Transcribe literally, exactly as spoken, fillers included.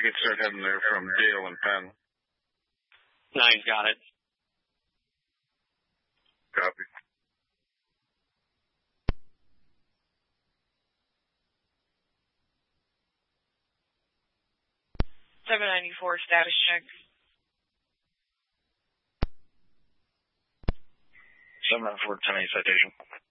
could start heading there from Dale and Penn. Nine, got it. Copy. seven ninety-four, status check. seven ninety-four, ten eight citation.